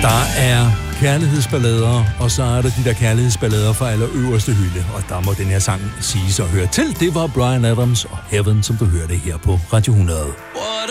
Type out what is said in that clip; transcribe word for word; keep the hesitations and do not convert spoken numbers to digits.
Der er kærlighedsballader, og så er der de der kærlighedsballader fra allerøverste hylde, og der må den her sang siges at høre til. Det var Bryan Adams og Heaven, som du hørte her på Radio hundrede.